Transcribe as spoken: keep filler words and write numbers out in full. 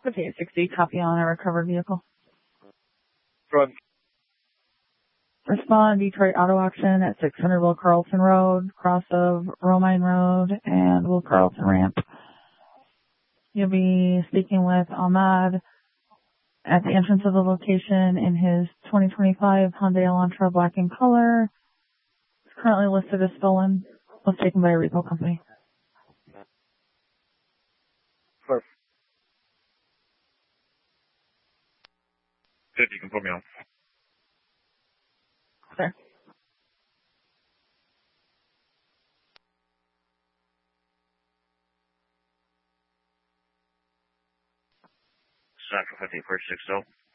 fifty-eight sixty, copy on a recovered vehicle. Go ahead. Respond Detroit Auto Auction at six hundred Will Carlton Road, cross of Romine Road and Will Carlton Ramp. You'll be speaking with Ahmad at the entrance of the location in his twenty twenty-five Hyundai Elantra black in color. It's currently listed as stolen. Was taken by a repo company. Sure. Good, you can put me on. Sir. Central fifty-four sixty.